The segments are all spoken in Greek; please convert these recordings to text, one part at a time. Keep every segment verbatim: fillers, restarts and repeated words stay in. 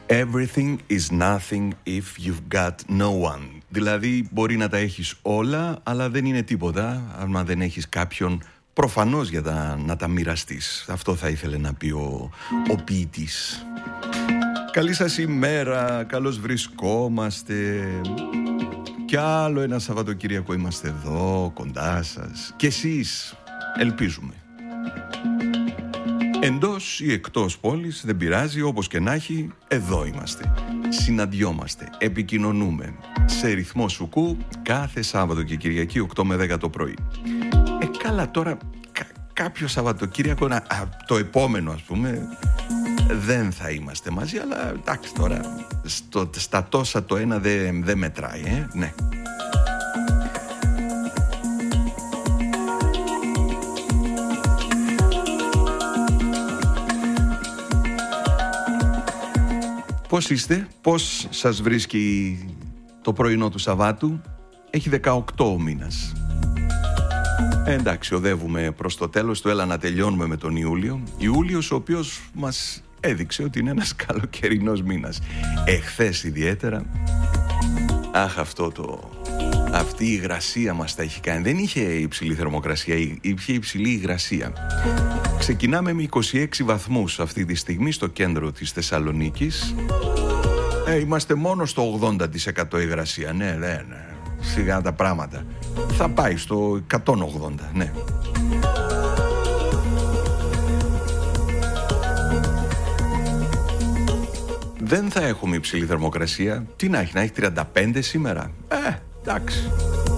Everything is nothing if you've got no one. Δηλαδή μπορεί να τα έχεις όλα, αλλά δεν είναι τίποτα αν δεν έχεις κάποιον προφανώς για τα, να τα μοιραστείς. Αυτό θα ήθελε να πει ο, ο ποιητής. Καλή σας ημέρα, καλώς βρισκόμαστε. Κι άλλο ένα Σαββατοκύριακο είμαστε εδώ, κοντά σας. Και εσείς, ελπίζουμε. Εντός ή εκτός πόλης, δεν πειράζει, όπως και να έχει, εδώ είμαστε. Συναντιόμαστε, επικοινωνούμε σε ρυθμό σουκού κάθε Σάββατο και Κυριακή οκτώ με δέκα το πρωί. Ε, καλά τώρα, κα, κάποιο Σαββατοκύριακο, α, το επόμενο ας πούμε, δεν θα είμαστε μαζί, αλλά εντάξει τώρα, στο, στα τόσα το ένα δεν δε μετράει, ε, ναι. Πώς είστε, πώς σας βρίσκει το πρωινό του Σαββάτου? Έχει δεκαοκτώ ο μήνας. Ε, εντάξει, οδεύουμε προς το τέλος του, έλα να τελειώνουμε με τον Ιούλιο. Ιούλιος ο οποίος μας έδειξε ότι είναι ένας καλοκαιρινός μήνας. Εχθές ιδιαίτερα, αχ αυτό το... αυτή η υγρασία μας τα έχει κάνει. Δεν είχε υψηλή θερμοκρασία, είχε υψηλή υγρασία. Ξεκινάμε με είκοσι έξι βαθμούς αυτή τη στιγμή στο κέντρο της Θεσσαλονίκης. Ε, είμαστε μόνο στο ογδόντα τοις εκατό υγρασία. Ναι, ναι, ναι. Σιγά τα πράγματα. Θα πάει στο εκατόν ογδόντα, ναι. Δεν θα έχουμε υψηλή θερμοκρασία. Τι να έχει, να έχει τριάντα πέντε σήμερα? Ε, εντάξει.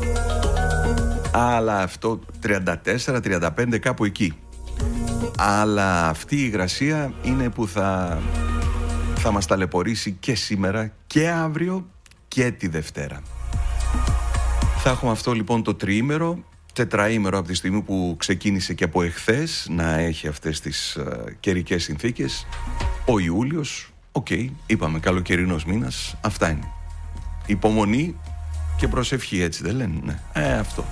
Αλλά αυτό τριάντα τέσσερα τριάντα πέντε κάπου εκεί. Αλλά αυτή η υγρασία είναι που θα, θα μας ταλαιπωρήσει και σήμερα και αύριο και τη Δευτέρα. Θα έχουμε αυτό λοιπόν το τριήμερο, τετραήμερο από τη στιγμή που ξεκίνησε και από εχθές να έχει αυτές τις uh, καιρικές συνθήκες. Ο Ιούλιος, οκ, okay, είπαμε καλοκαιρινός μήνας, αυτά είναι. Υπομονή και προσευχή, έτσι δεν λένε? Ναι. Ε, αυτό.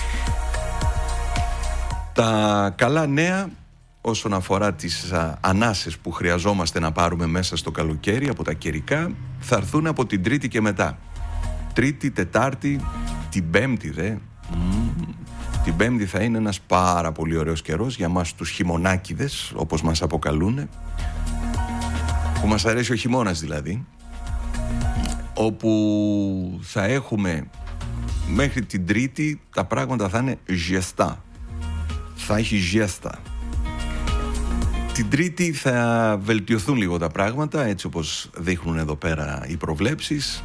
Τα καλά νέα όσον αφορά τις α, ανάσες που χρειαζόμαστε να πάρουμε μέσα στο καλοκαίρι από τα καιρικά θα έρθουν από την Τρίτη και μετά. Τρίτη, Τετάρτη, την Πέμπτη δε. Mm. Την Πέμπτη θα είναι ένας πάρα πολύ ωραίος καιρός για μας τους χειμωνάκηδες, όπως μας αποκαλούν, που μας αρέσει ο χειμώνας δηλαδή, όπου θα έχουμε μέχρι την Τρίτη τα πράγματα θα είναι ζεστά. Θα έχει ζέστα. Την Τρίτη θα βελτιωθούν λίγο τα πράγματα, έτσι όπως δείχνουν εδώ πέρα οι προβλέψεις.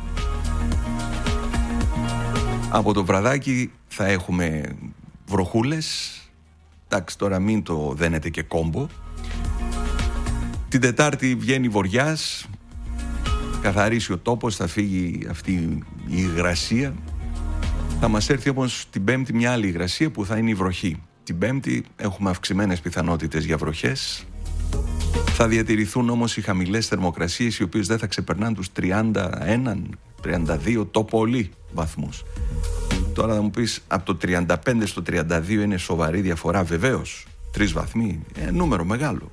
Από το βραδάκι θα έχουμε βροχούλες. Εντάξει, τώρα μην το δένετε και κόμπο. Την Τετάρτη βγαίνει βοριάς, καθαρίσει ο τόπος, θα φύγει αυτή η υγρασία. Θα μας έρθει όμως την Πέμπτη μια άλλη υγρασία που θα είναι η βροχή. Την Πέμπτη έχουμε αυξημένες πιθανότητες για βροχές. Θα διατηρηθούν όμως οι χαμηλές θερμοκρασίες, οι οποίες δεν θα ξεπερνάνε τους τριάντα ένα τριάντα δύο το πολύ βαθμούς. Τώρα θα μου πεις, από το τριάντα πέντε στο τριάντα δύο είναι σοβαρή διαφορά? Βεβαίως, τρεις βαθμοί, ε, νούμερο μεγάλο.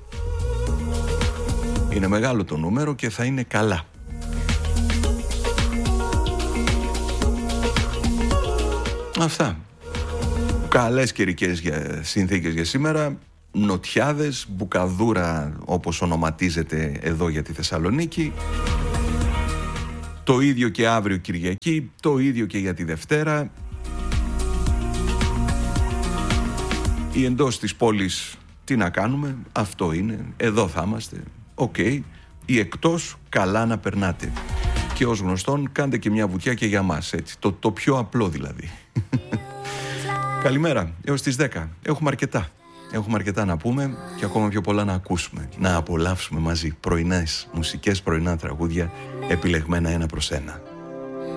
Είναι μεγάλο το νούμερο και θα είναι καλά. Αυτά. Καλές καιρικές για, συνθήκες για σήμερα. Νοτιάδες, μπουκαδούρα όπως ονοματίζεται εδώ για τη Θεσσαλονίκη. Το ίδιο και αύριο Κυριακή, το ίδιο και για τη Δευτέρα. Οι εντός της πόλης, τι να κάνουμε, αυτό είναι, εδώ θα είμαστε, οκ. Okay. Οι εκτός, καλά να περνάτε. Και ως γνωστόν, κάντε και μια βουτιά και για μας, έτσι, το, το πιο απλό δηλαδή. Καλημέρα, έως τις δέκα. Έχουμε αρκετά. Έχουμε αρκετά να πούμε και ακόμα πιο πολλά να ακούσουμε. Να απολαύσουμε μαζί πρωινές μουσικές, πρωινά τραγούδια, επιλεγμένα ένα προς ένα.